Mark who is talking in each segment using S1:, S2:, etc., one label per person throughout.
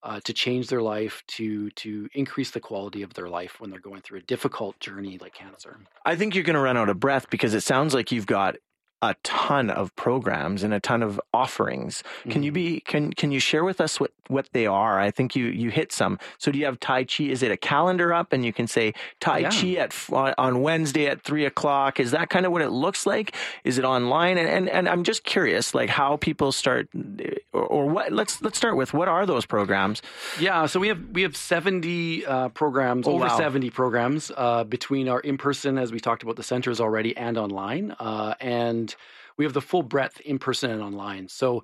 S1: to change their life, to increase the quality of their life when they're going through a difficult journey like cancer.
S2: I think you're going to run out of breath because it sounds like you've got a ton of programs and a ton of offerings. Can you share with us what they are? I think you hit some. So do you have Tai Chi? Is it a calendar up and you can say Tai Chi on Wednesday at 3:00? Is that kind of what it looks like? Is it online? And I'm just curious, like how people start or what? Let's start with what are those programs?
S1: Yeah, so we have 70 programs, over 70 programs between our in-person, as we talked about the centers already, and online, and we have the full breadth in person and online. So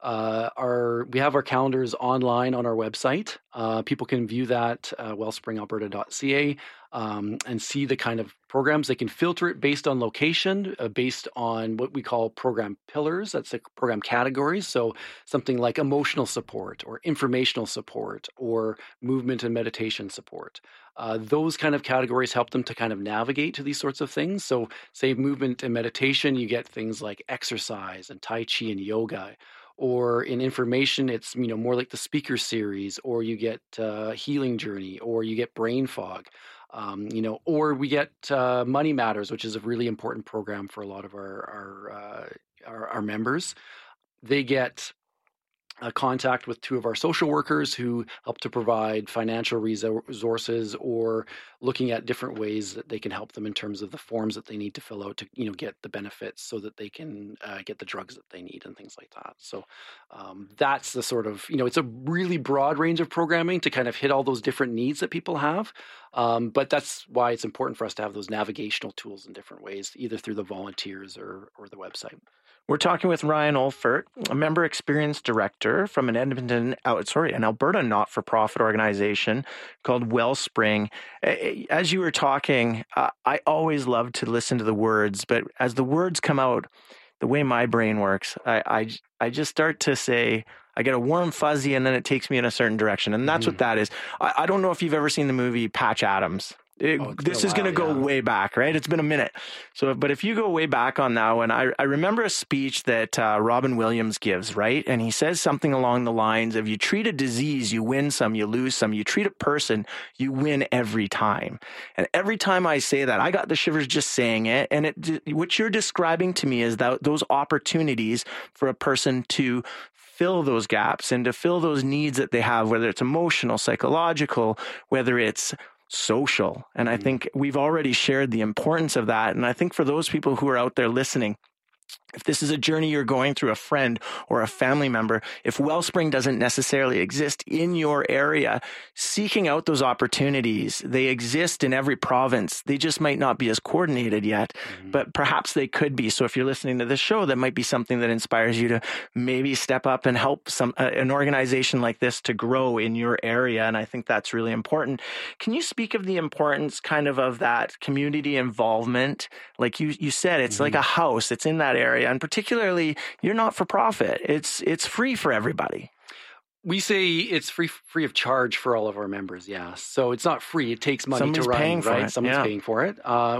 S1: we have our calendars online on our website. People can view that wellspringalberta.ca and see the kind of programs. They can filter it based on location, based on what we call program pillars. That's the program categories. So something like emotional support or informational support or movement and meditation support. Those kind of categories help them to kind of navigate to these sorts of things. So say movement and meditation, you get things like exercise and Tai Chi and yoga. Or in information, it's more like the speaker series, or you get healing journey, or you get brain fog, or we get Money Matters, which is a really important program for a lot of our members. They get contact with two of our social workers who help to provide financial resources or looking at different ways that they can help them in terms of the forms that they need to fill out to get the benefits so that they can get the drugs that they need and things like that. So that's the sort of, it's a really broad range of programming to kind of hit all those different needs that people have. But that's why it's important for us to have those navigational tools in different ways, either through the volunteers or the website.
S2: We're talking with Ryan Olfert, a member experience director from an Alberta not-for-profit organization called Wellspring. As you were talking, I always love to listen to the words, but as the words come out, the way my brain works, I just start to say, I get a warm fuzzy, and then it takes me in a certain direction. And that's what that is. I don't know if you've ever seen the movie Patch Adams. This is going to go way back, right? It's been a minute. But if you go way back on that one, I remember a speech that Robin Williams gives, right? And he says something along the lines of, you treat a disease, you win some, you lose some. You treat a person, you win every time. And every time I say that, I got the shivers just saying it. And what you're describing to me is that those opportunities for a person to fill those gaps and to fill those needs that they have, whether it's emotional, psychological, whether it's social. And I think we've already shared the importance of that. And I think for those people who are out there listening, if this is a journey you're going through, a friend or a family member, if Wellspring doesn't necessarily exist in your area, seeking out those opportunities, they exist in every province. They just might not be as coordinated yet, but perhaps they could be. So if you're listening to this show, that might be something that inspires you to maybe step up and help an organization like this to grow in your area. And I think that's really important. Can you speak of the importance of that community involvement? Like you said, it's like a house. It's in that area. And particularly, you're not for profit. It's free for everybody.
S1: We say it's free of charge for all of our members. Yeah, so it's not free. It takes money to run, right? Someone's paying for it.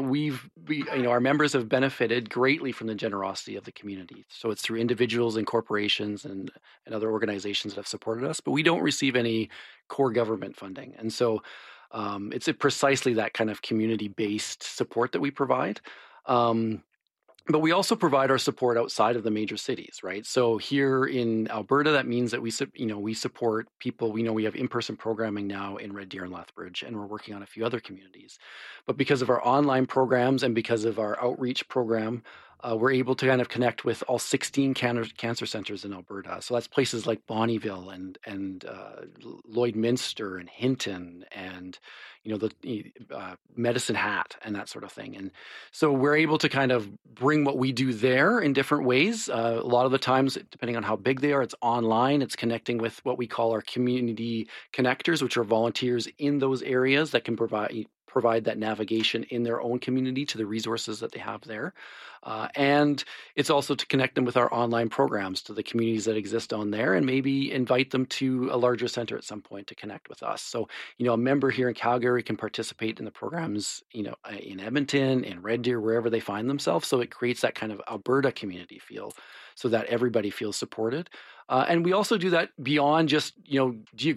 S1: Our members have benefited greatly from the generosity of the community. So it's through individuals and corporations and other organizations that have supported us. But we don't receive any core government funding, and so it's precisely that kind of community-based support that we provide. But we also provide our support outside of the major cities, right? So here in Alberta, that means that we support people. We have in-person programming now in Red Deer and Lethbridge, and we're working on a few other communities. But because of our online programs and because of our outreach program, we're able to kind of connect with all 16 cancer centers in Alberta. So that's places like Bonnyville and Lloydminster and Hinton and the Medicine Hat and that sort of thing. And so we're able to kind of bring what we do there in different ways. A lot of the times, depending on how big they are, it's online. It's connecting with what we call our community connectors, which are volunteers in those areas that can provide that navigation in their own community to the resources that they have there. And it's also to connect them with our online programs to the communities that exist on there and maybe invite them to a larger center at some point to connect with us. So, a member here in Calgary can participate in the programs, in Edmonton, in Red Deer, wherever they find themselves. So it creates that kind of Alberta community feel so that everybody feels supported. And we also do that beyond just,